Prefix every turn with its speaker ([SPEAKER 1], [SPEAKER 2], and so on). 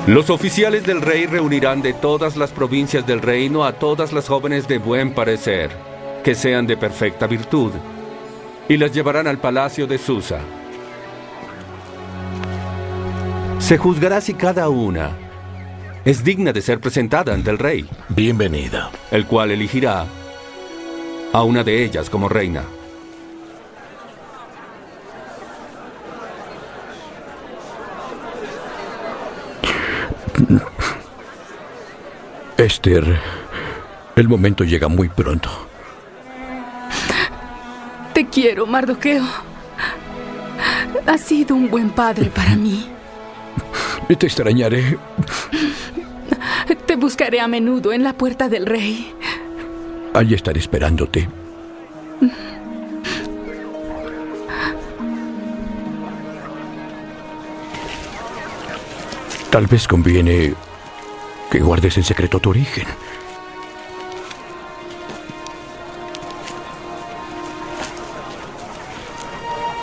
[SPEAKER 1] Los oficiales del rey reunirán de todas las provincias del reino a todas las jóvenes de buen parecer, que sean de perfecta virtud, y las llevarán al palacio de Susa. Se juzgará si cada una es digna de ser presentada ante el rey,
[SPEAKER 2] Bienvenida.
[SPEAKER 1] el cual elegirá a una de ellas como reina.
[SPEAKER 3] Esther, el momento llega muy pronto.
[SPEAKER 4] Te quiero, Mardoqueo. Has sido un buen padre para mí.
[SPEAKER 3] Te extrañaré.
[SPEAKER 4] Te buscaré a menudo en la puerta del rey.
[SPEAKER 3] Allí estaré esperándote. Tal vez conviene que guardes en secreto tu origen.